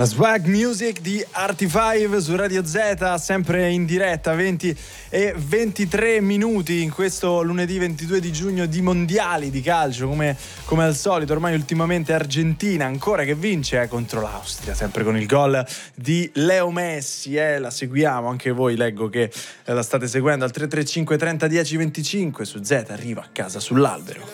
La Swag Music di Arty5 su Radio Z, sempre in diretta, 20 e 23 minuti in questo lunedì 22 di giugno di mondiali di calcio, come al solito. Ormai ultimamente Argentina ancora che vince contro l'Austria, sempre con il gol di Leo Messi. La seguiamo, anche voi leggo che la state seguendo al 335 30 10 25 su Z, arriva a casa sull'albero.